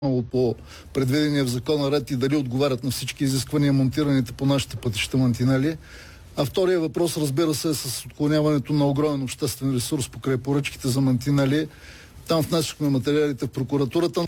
по предвидения в закона ред и дали отговарят на всички изисквания монтираните по нашите пътища мантинели. А втория въпрос, разбира се, е с отклоняването на огромен обществен ресурс покрай поръчките за мантинели. Там внесохме материалите в прокуратурата.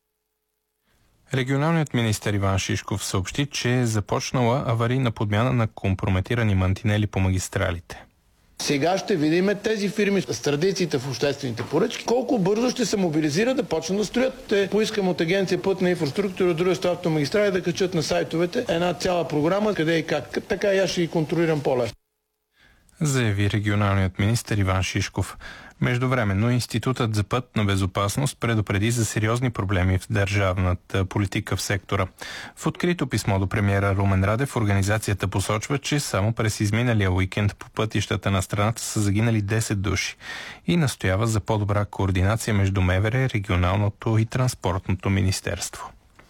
Регионалният министър Иван Шишков съобщи, че е започнала аварийна подмяна на компрометирани мантинели по магистралите. Сега ще видим тези фирми с традициите в обществените поръчки, колко бързо ще се мобилизират да почнат да строят. Поискам от Агенция Пътна инфраструктура, от друга страна автомагистрали да качат на сайтовете една цяла програма, къде и как. Така и аз ще ги контролирам по-лесно. Заяви регионалният министър Иван Шишков. Междувременно Институтът за пътна безопасност предупреди за сериозни проблеми в държавната политика в сектора. В открито писмо до премиера Румен Радев организацията посочва, че само през изминалия уикенд по пътищата на страната са загинали 10 души и настоява за по-добра координация между МВР, регионалното и транспортното министерство.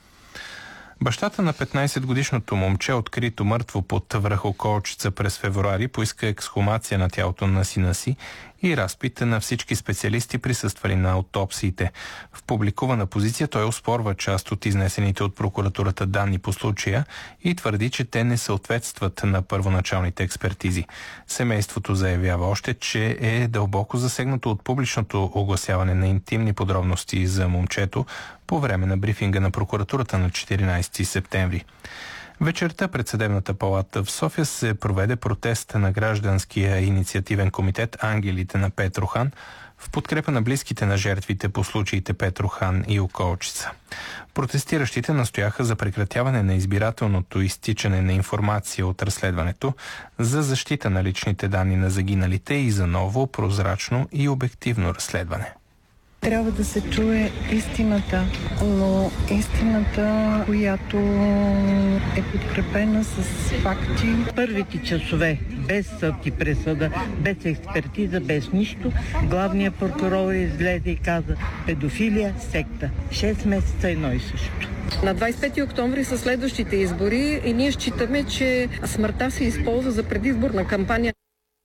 Бащата на 15-годишното момче, открито мъртво под връх Околчица през февруари, поиска ексхумация на тялото на сина си и разпит на всички специалисти, присъствали на аутопсиите. В публикувана позиция той оспорва част от изнесените от прокуратурата данни по случая и твърди, че те не съответстват на първоначалните експертизи. Семейството заявява още, че е дълбоко засегнато от публичното огласяване на интимни подробности за момчето по време на брифинга на прокуратурата на 14 септември. Вечерта пред Съдебната палата в София се проведе протест на гражданския инициативен комитет Ангелите на Петрохан в подкрепа на близките на жертвите по случаите Петрохан и Околчица. Протестиращите настояха за прекратяване на избирателното изтичане на информация от разследването, за защита на личните данни на загиналите и за ново, прозрачно и обективно разследване. Трябва да се чуе истината, но истината, която е подкрепена с факти. Първите часове, без съд и присъда, без експертиза, без нищо, главният прокурор излезе и каза: педофилия, секта. 6 месеца едно и също. На 25 октомври са следващите избори и ние считаме, че смъртта се използва за предизборна кампания.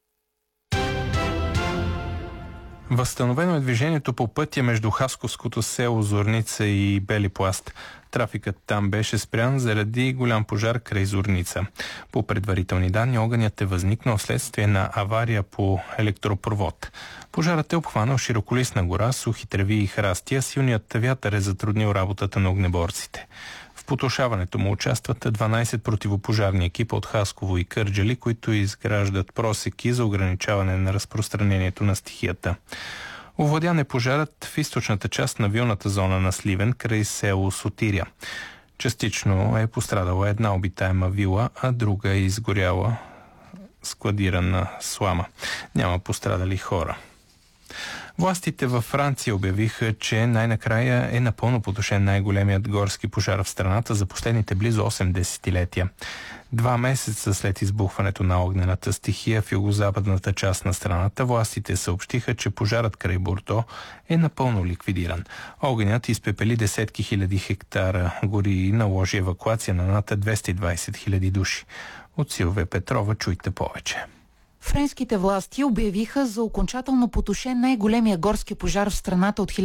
Възстановено е движението по пътя между хасковското село Зорница и Бели пласт. Трафикът там беше спрян заради голям пожар край Зорница. По предварителни данни, огънят е възникнал вследствие на авария по електропровод. Пожарът е обхванал широколистна гора, сухи треви и храсти, а силният вятър е затруднил работата на огнеборците. В потушаването му участват 12 противопожарни екипа от Хасково и Кърджали, които изграждат просеки за ограничаване на разпространението на стихията. Овладян е пожарът в източната част на вилната зона на Сливен, край село Сотиря. Частично е пострадала една обитаема вила, а друга е изгоряла складирана слама. Няма пострадали хора. Властите във Франция обявиха, че най-накрая е напълно потушен най-големият горски пожар в страната за последните близо 8 десетилетия. 2 месеца след избухването на огнената стихия в югозападната част на страната, властите съобщиха, че пожарът край Бордо е напълно ликвидиран. Огънят изпепели десетки хиляди хектара гори и наложи евакуация на над 220 хиляди души. От Силвия Петрова чуйте повече. Френските власти обявиха за окончателно потушен най-големия горски пожар в страната от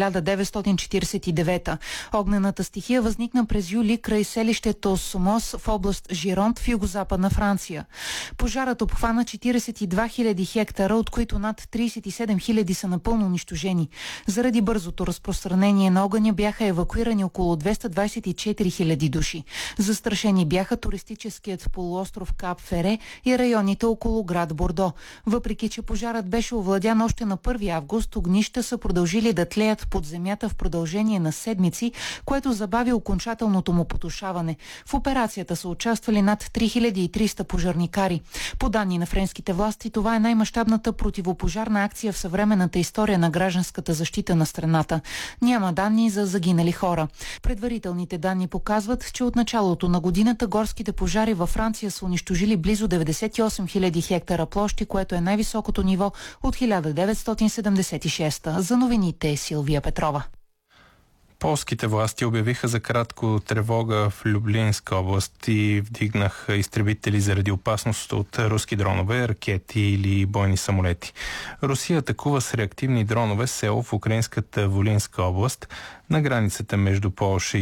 1949. Огнената стихия възникна през юли край селището Сомос в област Жиронт в югозападна Франция. Пожарът обхвана 42 000 хектара, от които над 37 000 са напълно унищожени. Заради бързото разпространение на огъня бяха евакуирани около 224 000 души. Застрашени бяха туристическият полуостров Кап Фере и районите около град Бордо. Въпреки че пожарът беше овладян още на 1 август, огнища са продължили да тлеят под земята в продължение на седмици, което забави окончателното му потушаване. В операцията са участвали над 3300 пожарникари. По данни на френските власти, това е най-мащабната противопожарна акция в съвременната история на гражданската защита на страната. Няма данни за загинали хора. Предварителните данни показват, че от началото на годината горските пожари във Франция са унищожили близо 98 000 хектара площи, което е най-високото ниво от 1976. За новините Силвия Петрова. Полските власти обявиха за кратко тревога в Люблинска област и вдигнаха изтребители заради опасност от руски дронове, ракети или бойни самолети. Русия атакува с реактивни дронове село в украинската Волинска област на границата между Полша